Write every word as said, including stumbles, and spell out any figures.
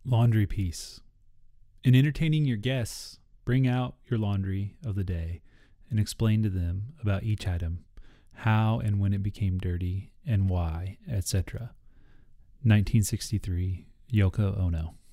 Laundry piece. In entertaining your guests, bring out your laundry of the day and explain to them about each item, how and when it became dirty and why, et cetera. nineteen sixty-three, Yoko Ono.